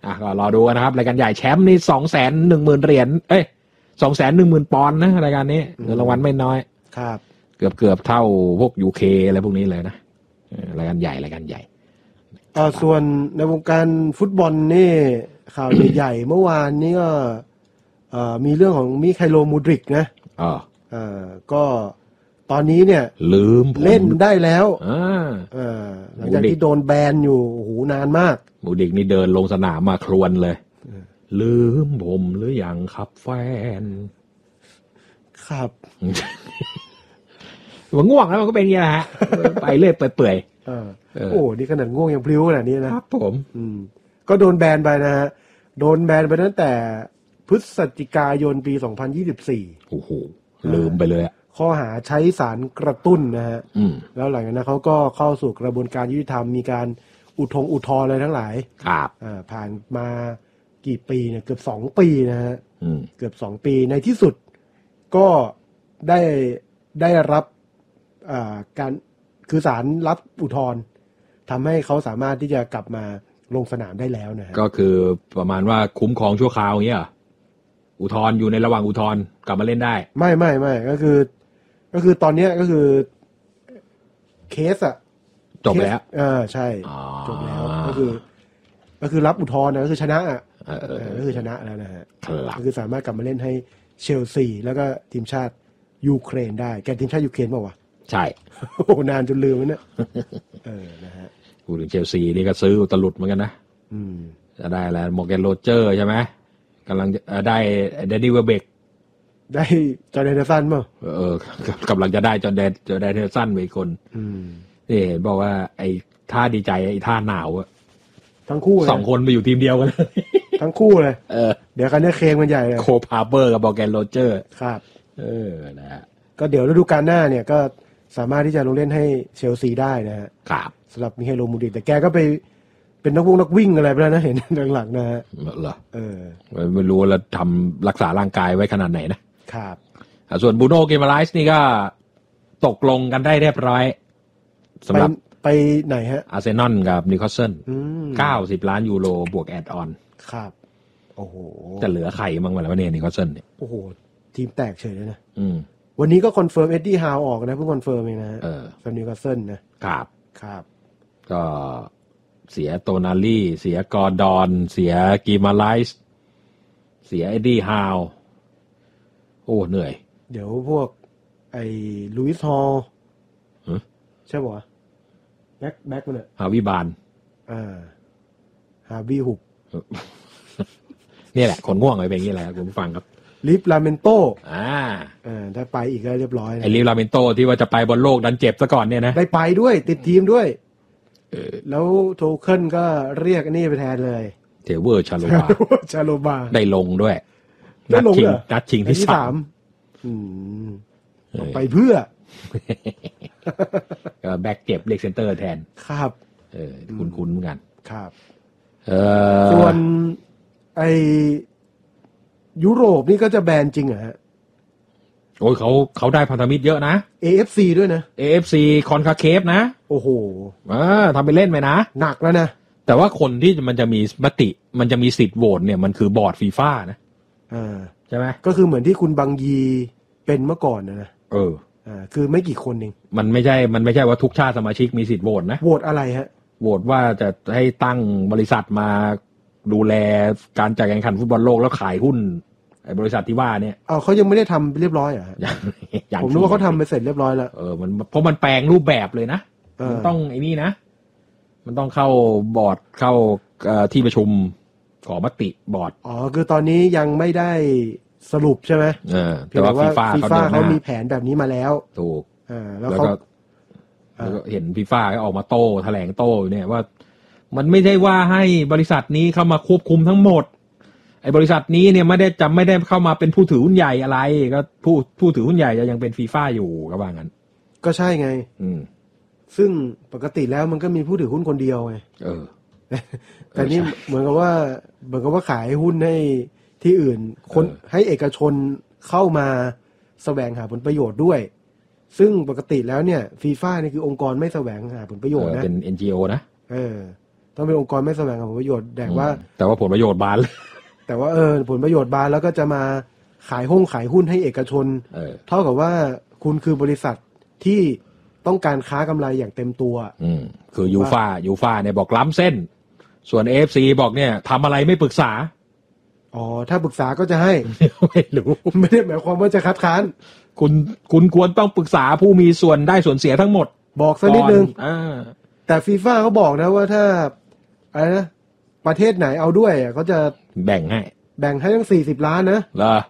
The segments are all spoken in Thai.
ก็รอดูกันนะครับรายการใหญ่แชมป์นี่210,000 เหรียญ210,000 ปอนด์นะรายการนี้เงินรางวัลไม่น้อยครับเกือบเท่าพวก UK อะไรพวกนี้เลยนะรายการใหญ่ส่วนในวงการฟุตบอลนี่ข่าวใหญ่ๆเมื่อวานนี้ก็มีเรื่องของมิไคโล มูดริกนะก็ตอนนี้เนี่ยลืมเล่นได้แล้วหลังจากที่โดนแบนอยู่โอ้โหนานมากมูดริกนี่เดินลงสนามมาครวญเลยลืมผมหรือยังครับแฟนครับมันง่วงแล้วมันก็เป็นอย่างนี้แหละฮะไปเรื่อยเปื่อยโอ้นี่ขนาดง่วงยังพลิ้วขนาดนี้นะครับผมก็โดนแบนไปนะฮะโดนแบนไปตั้งแต่พฤศจิกายนปี2024 โอ้โหลืมไปเลยข้อหาใช้สารกระตุ้นนะฮะแล้วหลังจากนั้นเขาก็เข้าสู่กระบวนการยุติธรรมมีการอุทธรณ์อะไรทั้งหลายครับผ่านมากี่ปีเนี่ยเกือบ2 ปีนะฮะเกือบ2 ปีในที่สุดก็ได้รับการคือศาลรับอุทธรณ์ทำให้เขาสามารถที่จะกลับมาลงสนามได้แล้วนะฮะก็คือประมาณว่าคุ้มครองชั่วคราวอย่างเงี้ยอุทธรณ์อยู่ในระหว่างอุทธรณ์กลับมาเล่นได้ไม่ก็คือตอนนี้ก็คือเคสจบแล้วใช่จบแล้วก็คือรับอุทธรณ์นะก็คือชนะก็คือชนะแล้วนะฮะก็คือสามารถกลับมาเล่นให้เชลซีแล้วก็ทีมชาติยูเครนได้แกทีมชาติยูเครนเปล่าวะใช่โอ้นานจนลืมแล้วเนี่ยนะฮะพูดถึงเชลซีนี่ก็ซื้อตลุดเหมือนกันนะจะได้แล้วมอร์แกนโรเจอร์ใช่ไหมกำลังได้แดนนี่เวลเบกได้จอร์แดนเดอร์สันมั้งกำลังจะได้จอร์แดนเดอร์สันไปอีกคนนี่เห็นบอกว่าไอ้ท่าดีใจไอ้ท่าหนาวอะทั้งคู่ 2 คนไปอยู่ทีมเดียวกันทั้งคู่เลยเดี๋ยวกันเนี่ยเคลมกันใหญ่เลยโคพาเบอร์กับมอร์แกนโรเจอร์ครับนะฮะก็เดี๋ยวฤดูกาลหน้าเนี่ยก็สามารถที่จะลงเล่นให้เชลซีได้นะฮะครับสำหรับมิไคโล มูดริกแต่แกก็ไปเป็นนักวิ่งอะไรไปแล้วนะเห็นหลังๆนะฮะเหรอไม่รู้แล้วทำรักษาร่างกายไว้ขนาดไหนนะครับส่วนบูโน่ กิมาไลส์นี่ก็ตกลงกันได้เรียบร้อยสำหรับไปไหนฮะอาร์เซนอลกับนิวคาสเซิล90 ล้านยูโรบวกแอดออนครับโอ้โหจะเหลือใครบ้างวะแล้วเนี่ยนิวคาสเซิลเนี่ยโอ้โหทีมแตกเฉยเลยนะวันนี้ก็คอนเฟิร์มเอ็ดดี้ฮาวออกนะเพิ่งคอนเฟิร์มเองนะสำหรับนิวคาสเซิลนะครับก็เสียโตนาลี่เสียกอร์ดอนเสียกิมาไลส์เสียเอ็ดดี้ฮาวโอ้เหนื่อยเดี๋ยวพวกไอ้ลุยส์ฮอลใช่ป่ะแบ็คมันเนี่ยฮาวิบานฮาวิหุบนี่แหละคนง่วงไปเป็นอย่างนี้แหละคุณผู้ฟังครับลิฟลาเมนโตถ้าไปอีกก็เรียบร้อยไอ้ลิฟลาเมนโตที่ว่าจะไปบอลโลกดันเจ็บซะก่อนเนี่ยนะได้ไปด้วยติดทีมด้วยแล้วโทเคิลก็เรียกนี่ไปแทนเลยเทเวอร์ชาโลบาได้ลงด้วยนัดชิงที่ 3ไปเพื่อก็แบ็คเจ็บเรียกเซนเตอร์แทนครับคุ้นเหมือนกันครับส่วนไอยุโรปนี่ก็จะแบนจริงเหรอฮะโอ้ยเขาได้พันธมิตรเยอะนะ AFC ด้วยนะ AFC คอนคาเคฟนะโอ้โหทำไปเล่นไปนะหนักแล้วนะแต่ว่าคนที่มันจะมีมติมันจะมีสิทธิ์โหวตเนี่ยมันคือบอร์ดฟีฟ่านะใช่ไหมก็คือเหมือนที่คุณบังยีเป็นเมื่อก่อนนะคือไม่กี่คนเองมันไม่ใช่ว่าทุกชาติสมาชิกมีสิทธิ์โหวตนะโหวตอะไรฮะโหวตว่าจะให้ตั้งบริษัทมาดูแลการจัดการแข่งขันฟุตบอลโลกแล้วขายหุ้นไอ้บริษัทที่ว่าเนี่ยเขายังไม่ได้ทำเรียบร้อยเหรอผมนึกว่าเขาทำไปเสร็จเรียบร้อยแล้วมันเพราะมันแปลงรูปแบบเลยนะมันต้องไอ้นี่นะมันต้องเข้าบอร์ดเข้าที่ประชุมขอมติบอร์ดคือตอนนี้ยังไม่ได้สรุปใช่ไหมแต่ว่าฟีฟ่าเขามีแผนแบบนี้มาแล้วถูกแล้วก็เห็นฟีฟ่าก็ออกมาโต้แถลงโต้เนี่ยว่ามันไม่ได้ว่าให้บริษัทนี้เข้ามาควบคุมทั้งหมดไอ้บริษัทนี้เนี่ยไม่ได้เข้ามาเป็นผู้ถือหุ้นใหญ่อะไรก็ผู้ถือหุ้นใหญ่จะยังเป็นฟีฟ่าอยู่ก็ว่างั้นก็ใช่ไงซึ่งปกติแล้วมันก็มีผู้ถือหุ้นคนเดียวไงแต่นี่เหมือนกับว่าขายหุ้นให้ที่อื่นคนให้เอกชนเข้ามาแสวงหาผลประโยชน์ด้วยซึ่งปกติแล้วเนี่ยฟีฟ่านี่คือองค์กรไม่แสวงหาผลประโยชน์นะเป็น NGO นะต้องเป็นองค์กรไม่แสวงหาผลประโยชน์แต่ว่าผลประโยชน์บานแต่ว่าผลประโยชน์บานแล้วก็จะมาขายหุ้นให้เอกชนเท่ากับว่าคุณคือบริษัทที่ต้องการค้ากำไรอย่างเต็มตัวคือยูฟ่าเนี่ยบอกล้ำเส้นส่วน AFC บอกเนี่ยทำอะไรไม่ปรึกษาถ้าปรึกษาก็จะให้ ไม่รู้ไม่ได้หมายความว่าจะคัดค้านคุณควรต้องปรึกษาผู้มีส่วนได้ส่วนเสียทั้งหมดบอกสักนิดนึงแต่ฟีฟ่าเขาบอกนะว่าถ้าอะไรนะประเทศไหนเอาด้วยเขาจะแบ่งให้ตั้ง40 ล้านนะเหรอ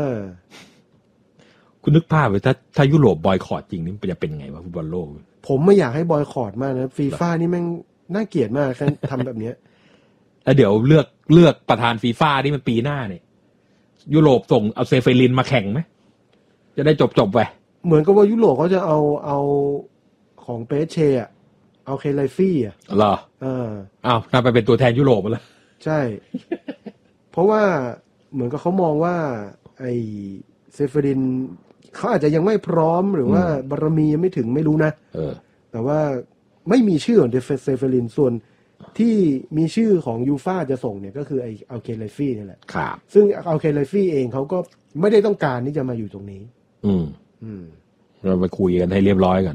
คุณนึกภาพเลยถ้ายุโรปบอยคอตจริงนี่จะเป็นไงวะฟุตบอลโลกผมไม่อยากให้บอยคอตมากนะฟีฟ่านี่แม่งน่าเกลียดมากทำแบบนี้แล้วเดี๋ยวเลือกประธานฟีฟ่านี่มันปีหน้าเนี่ยยุโรปส่งเอาเซเฟลินมาแข่งไหมจะได้จบไปเหมือนกับว่ายุโรปเขาจะเอาของเปเช่เอาเคไลฟี่เหรออ้าวน่าไปเป็นตัวแทนยุโรปแล้วใช่ เพราะว่าเหมือนกับเขามองว่าไอเซเฟลินเขาอาจจะยังไม่พร้อมหรือว่าบารมียังไม่ถึงไม่รู้นะแต่ว่าไม่มีชื่อของเซเฟลินส่วนที่มีชื่อของยูฟ่าจะส่งเนี่ยก็คือไอเอาเคไลฟี่นี่แหละครับซึ่งเอาเคไลฟี่เองเขาก็ไม่ได้ต้องการที่จะมาอยู่ตรงนี้เราไปคุยกันให้เรียบร้อยกัน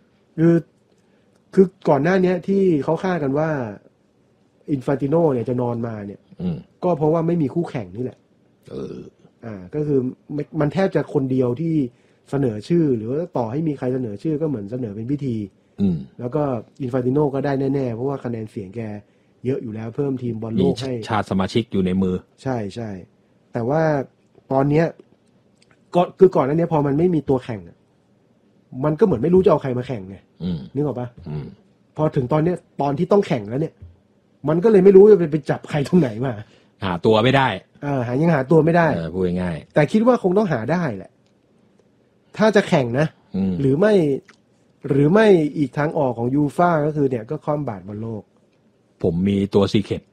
คือก่อนหน้านี้ที่เขาคาดกันว่าอินฟานติโนเนี่ยจะนอนมาเนี่ยก็เพราะว่าไม่มีคู่แข่งนี่แหละก็คือมันแทบจะคนเดียวที่เสนอชื่อหรือว่าต่อให้มีใครเสนอชื่อก็เหมือนเสนอเป็นพิธีแล้วก็อินฟานติโนก็ได้แน่ๆเพราะว่าคะแนนเสียงแกเยอะอยู่แล้วเพิ่มทีมบอลโลกให้ชาติสมาชิกอยู่ในมือใช่ใช่แต่ว่าตอนเนี้ยก็คือก่อนหน้านี้พอมันไม่มีตัวแข่งมันก็เหมือนไม่รู้จะเอาใครมาแข่งไงนึกออกปะพอถึงตอนเนี้ยตอนที่ต้องแข่งแล้วเนี่ยมันก็เลยไม่รู้จะไปจับใครตรงไหนมาหาตัวไม่ได้ยังหาตัวไม่ได้พูดง่ายแต่คิดว่าคงต้องหาได้แหละถ้าจะแข่งนะหรือไม่อีกทางออกของยูฟ่าก็คือเนี่ยก็คว่ำบาตรบอลโลกผมมีตัวซีเคร็ต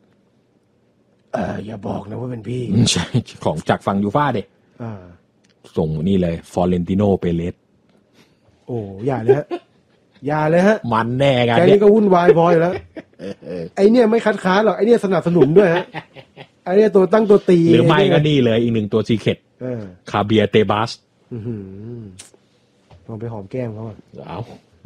อย่าบอกนะว่าเป็นพี่ใช่ของจากฝั่งยูฟ่าเด็กส่งนี่เลยฟอเรนติโนเปเรสโอ้อย่าเลยฮะอย่าเลยฮะมันแน่กันแค่นี้ก็วุ่นวายพออยู่แล้วไอเนี่ยไม่คัดค้านหรอกไอเนี่ยสนับสนุนด้วยฮะไอเนี่ยตัวตั้งตัวตีหรือไม่ก็นี่เลยอีกหนึ่งตัวซีเคร็ตคาเบียเตบัสลองไปหอมแก้มเขาเอา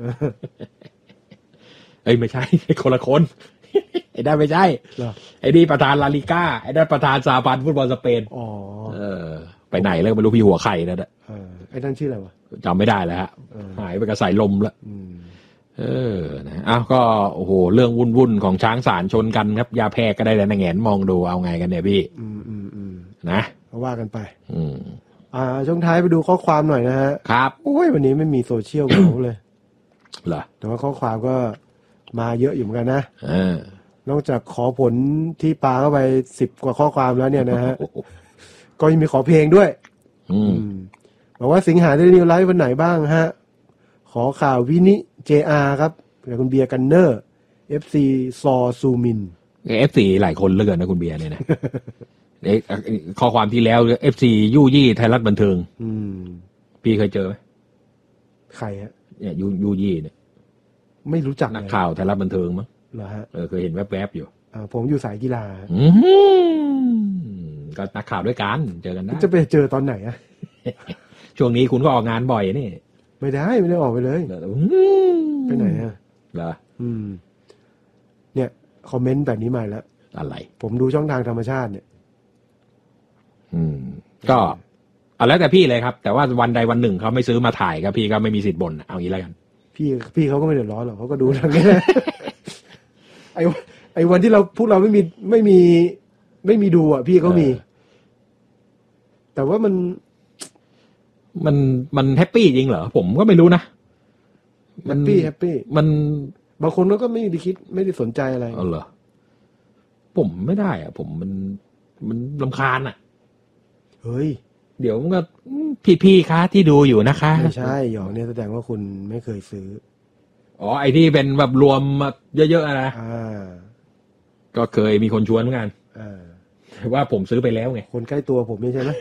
ไม่ใช่คนละคนไอ้ได้ไม่ใช่ไอ้นี่ประธานลาลิก้าไอ้นั่นประธานสหพันธ์ฟุตบอลสเปนไปไหนแล้วไม่รู้พี่หัวไข่นั่นไอ้นั่นชื่ออะไรวะจำไม่ได้แล้วฮะหายไปกับสายลมแล้วนะอ้าวก็โอ้โหเรื่องวุ่นของช้างสารชนกันครับยาแพรก็ได้แต่แงนมองดูเอาไงกันเนี่ยพี่นะว่ากันไปช่วงท้ายไปดูข้อความหน่อยนะฮะครับโอ้ยวันนี้ไม่มีโซเชียลเขาเลยเหรอแต่ว่าข้อความก็มาเยอะอยู่เหมือนกันนะนอกจากขอผลที่ปาเข้าไป10 กว่าข้อความแล้วเนี่ยนะฮะก็ยังมีขอเพลงด้วยบอกว่าสิงหาได้นิวไลฟ์วันไหนบ้างฮะขอข่าววินิ JR ครับกับคุณเบียร์กันเนอร์ FC ซอซูมิน FC หลายคนเหลือเกินนะคุณเบียร์เนี่ยนะข้อความที่แล้ว FC ยู่ยี่ไทยรัฐบันเทิงพี่เคยเจอไหมใครฮะเนี่ยยู่ยี่เนี่ยไม่รู้จักนักข่าวไทยรัฐบันเทิงมั้งเหรอฮะเคยเห็นแวบๆอยู่ผมอยู่สายกีฬาก็นักข่าวด้วยกันเจอกันได้จะไปเจอตอนไหนอะช่วงนี้คุณก็ออกงานบ่อยนี่ไม่ได้ออกไปเลยไปไหนอะเหรอเนี่ยคอมเมนต์แบบนี้มาแล้วอะไรผมดูช่องทางธรรมชาติเนี่ยก็แล้วแต่พี่เลยครับแต่ว่าวันใดวันหนึ่งเขาไม่ซื้อมาถ่ายครับพี่ก็ไม่มีสิทธิ์บ่นเอางี้แล้วกันพี่เขาก็ไม่เดือดร้อนหรอกเขาก็ดูทางนี้ ไอ้วันที่พวกเราไม่มีดูอ่ะพี่เขามีแต่ว่ามันแฮปปี้จริงเหรอผมก็ไม่รู้นะแฮปปี้มันบางคนก็ไม่ได้คิดไม่ได้สนใจอะไรเหรอผมไม่ได้อ่ะผมมันรำคาญอ่ะเฮ้ยเดี๋ยวมันก็พี่คะที่ดูอยู่นะคะไม่ใช่หยอกเนี่ยแสดงว่าคุณไม่เคยซื้อไอ้ที่เป็นแบบรวมเยอะๆนะก็เคยมีคนชวนเหมือนกันแต่ว่าผมซื้อไปแล้วไงคนใกล้ตัวผมไม่ใช่ไหม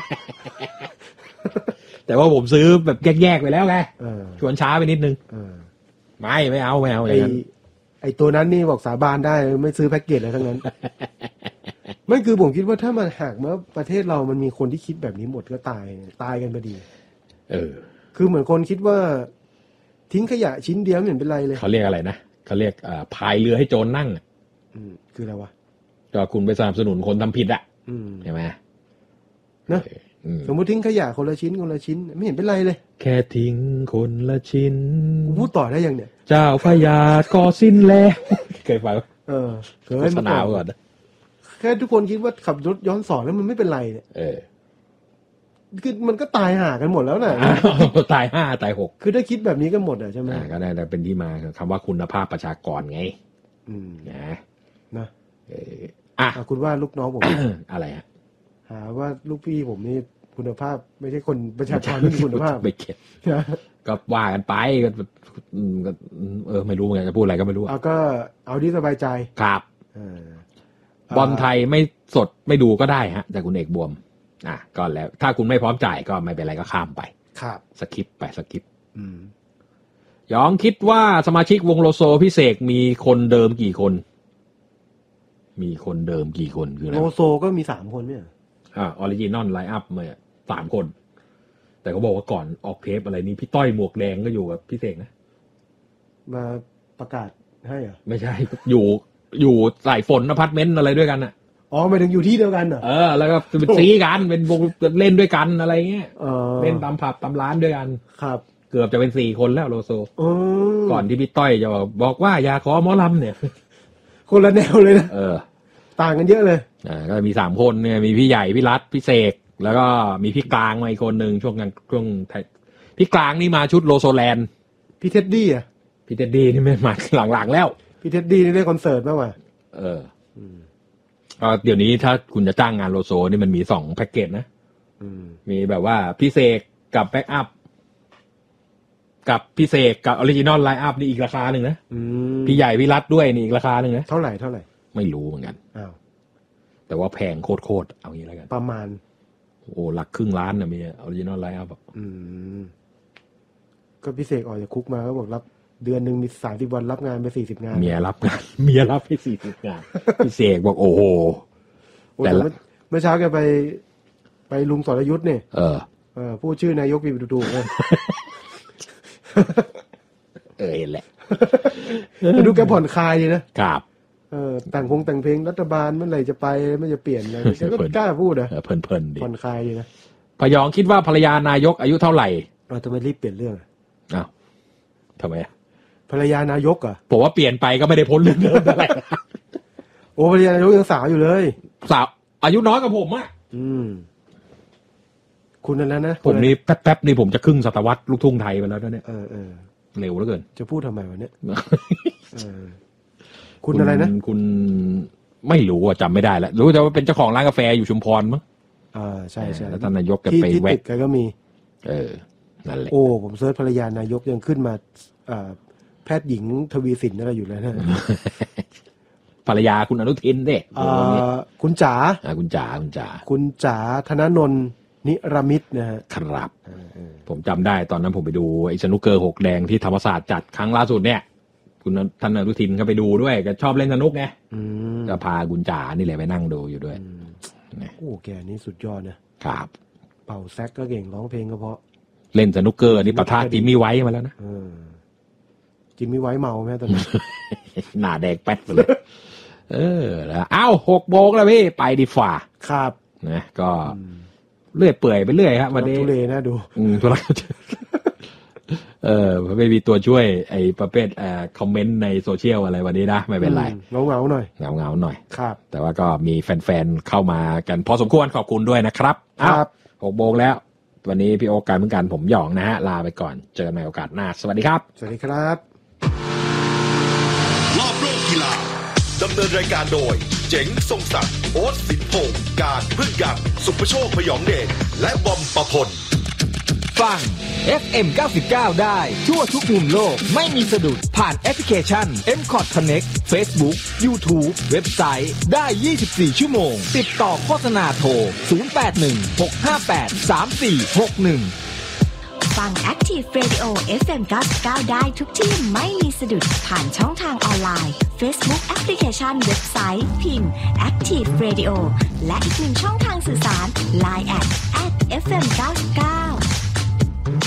แต่ว่าผมซื้อแบบแยกๆไปแล้วไงชวนช้าไปนิดนึงไม่เอาไอ้ตัวนั้นนี่บอกสาบานได้ไม่ซื้อแพ็กเกจอะไรทั้งนั้น ไม่คือผมคิดว่าถ้ามันหากเมื่อประเทศเรามันมีคนที่คิดแบบนี้หมดก็ตายกันพอดีคือเหมือนคนคิดว่าทิ้งขยะชิ้นเดียวไม่เห็นเป็นไรเลยเขาเรียกอะไรนะเขาเรียกพายเรือให้โจรนั่งคืออะไรวะก็คุณไปสนับสนุนคนทำผิดใช่ไหมนะสมมติทิ้งขยะคนละชิ้นไม่เห็นเป็นไรเลยแค่ทิ้งคนละชิ้นพูดต่อได้ยังเนี่ยเจ้าพญาก็สิ้นแล้วเคยฟังเคยสนาวก่อนแค่ทุกคนคิดว่าขับรถย้อนสอนแล้วมันไม่เป็นไรเนี่ยคือมันก็ตายห่ากันหมดแล้วน่ะตาย5ตาย6 คือถ้าคิดแบบนี้กันหมดใช่ไหมก็ได้เป็นที่มาคำว่าคุณภาพประชากรไงนะคุณว่าลูกน้องผมอะไรฮะหาว่าลูกพี่ผมนี่คุณภาพไม่ใช่คนประชากรไม่มีคุณภาพไม่เก็ตก็ว่ากันไปก็ไม่รู้เหมือนกันจะพูดอะไรก็ไม่รู้ก็เอาที่สบายใจครับบอลไทยไม่สดไม่ดูก็ได้ฮะแต่คุณเอกบวมก็แล้วถ้าคุณไม่พร้อมจ่ายก็ไม่เป็นไรก็ข้ามไปครับสคิปไปสคิปยองคิดว่าสมาชิกวงโลโซพิเศษมีคนเดิมกี่คนคืออะไรโลโซก็มี3คนเนี่ยออริจินอลไลน์อัพมา3คนแต่เขาบอกว่าก่อนออกเทปอะไรนี้พี่ต้อยหมวกแดงก็อยู่กับพี่เสกนะมาประกาศให้เหรอไม่ใช่อยู่สายฝนอพาร์ตเมนต์อะไรด้วยกันหมายถึงอยู่ที่เดียวกันเหรอแล้วก็เป็นซีกันเป็นวงเล่นด้วยกันอะไรเงี้ยเล่นตามผับตามร้านด้วยกันครับเกือบจะเป็น4คนแล้วโลโซก่อนที่พี่ต้อยจะบอกว่าอย่าขอหมอลำเนี่ยคนละแนวเลยนะต่างกันเยอะเลยก็มี3คนเนี่ยมีพี่ใหญ่พี่รัฐพี่เสกแล้วก็มีพี่กลางมาอีกคนนึงช่วงพี่กลางนี่มาชุดโลโซแลนด์พี่เท็ดดี้พี่เท็ดดี้นี่ไม่มาหลังๆแล้วพี่เท็ดดี้นี่ได้คอนเสิร์ตป่ะวะเดี๋ยวนี้ถ้าคุณจะจ้างงานโลโซนี่มันมี2แพ็กเกจนะมีแบบว่าพี่เสกกับแบ็คอัพกับพี่เสกกับออริจินอลไลน์อัพนี่อีกราคาหนึ่งนะพี่ใหญ่พี่รัฐด้วยนี่อีกราคาหนึ่งนะเท่าไหร่ไม่รู้เหมือนกันแต่ว่าแพงโคตรเอางี้แล้วกันประมาณหลักครึ่งล้านนะมีออริจินอลไลน์อัพก็พี่เสกออกจากคุกมาก็บอกรับเดือนนึงมี30 วันรับงานไป40 งานเมียรับให้40 งานพี่เสกบอกโอ้โหแต่เมื่อเช้าแกไปลุงสรยุทธ์เนี่ยพูดชื่อนายกผิดถูกเลยเห็นแหละดูแกผ่อนคลายดีนะครับแต่งเพลงรัฐบาลเมื่อไหร่จะไปไม่จะเปลี่ยนอะไรแกก็กล้าพูดเพลินดีผ่อนคลายดีนะพยองคิดว่าภรรยานายกอายุเท่าไหร่ทำไมรีบเปลี่ยนเรื่องทำไมภรรยานายกผมว่าเปลี่ยนไปก็ไม่ได้พ้นเรื่องเดิมอะไรภรรยานายกยังสาวอยู่เลยสาวอายุน้อยกว่าผมคุณนั่นนะผมนี่แป๊บนี่ผมจะครึ่งศตวรรษลูกทุ่งไทยไปแล้วเนี่ยเร็วเหลือเกินจะพูดทำไมวะเนี่ยคุณอะไรนะคุณไม่รู้จำไม่ได้แล้วรู้แต่ว่าเป็นเจ้าของร้านกาแฟอยู่ชุมพรมั้งใช่แล้วท่านนายกแกไปแวะแกก็มีนั่นแหละผมเซิร์ชภรรยานายกยังขึ้นมาแพทย์หญิงทวีสินอะไรอยู่เลยนะภรรยาคุณอนุทินเนี่ยคุณจ๋าคุณจ๋าธนนนท์นิรมิตนะฮะครับผมจำได้ตอนนั้นผมไปดูไอ้สนุกเกอร์6แดงที่ธรรมศาสตร์จัดครั้งล่าสุดเนี่ยคุณท่านอนุทินก็ไปดูด้วยแกชอบเล่นสนุกไงก็พาคุณจ๋านี่แหละไปนั่งดูอยู่ด้วยแกนี่สุดยอดนะครับเป่าแซกก็เก่งร้องเพลงก็เพราะเล่นสนุกเกอร์นี่ปะทะจิมมี่ไว้มาแล้วนะจิมมี่ไว้เมาไหมตอนนี้หน้าแดงแป๊ดเลย6 โมงแล้วพี่ไปดีฝ่าครับนะก็เลื่อยเปื่อยไปเรื่อยครับวันนี้ทุเรศนะดูทุเรศไม่มีตัวช่วยไอ้ประเภทคอมเมนต์ในโซเชียลอะไรวันนี้นะไม่เป็นไรเงาหน่อยเงาหน่อยครับแต่ว่าก็มีแฟนๆเข้ามากันพอสมควรขอบคุณด้วยนะครับครับ 6 โมงแล้ววันนี้พี่โอ๊คการเหมือนกันผมหยองนะฮะลาไปก่อนเจอกันในโอกาสหน้าสวัสดีครับสวัสดีครับรอบโลกกีฬาดำเนินรายการโดยเจ๋งทรงศักดิ์โอ๊ตสินพงษ์การพึ่งยังสุภโชคพยองเดชและบอมประพลฟัง FM 99 ได้ทั่วทุกมุมโลกไม่มีสะดุดผ่านแอปพลิเคชัน MCOT Connect Facebook YouTube เว็บไซต์ได้24 ชั่วโมงติดต่อโฆษณาโทร 0816583461 ฟัง Active Radio FM 99ได้ทุกที่ไม่มีสะดุดผ่านช่องทางออนไลน์ Facebook Application เว็บไซต์พิมพ์ Active Radio และอีกหนึ่งช่องทางสื่อสาร Line @FM99